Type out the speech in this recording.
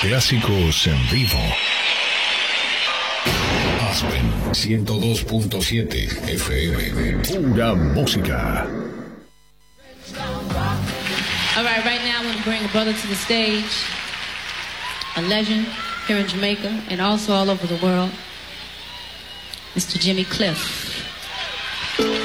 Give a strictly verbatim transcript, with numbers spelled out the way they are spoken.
Clásicos en vivo. Aspen ciento dos punto siete F M. Pura música. All right, right now I'm going to bring a brother to the stage, a legend here in Jamaica and also all over the world, Mister Jimmy Cliff.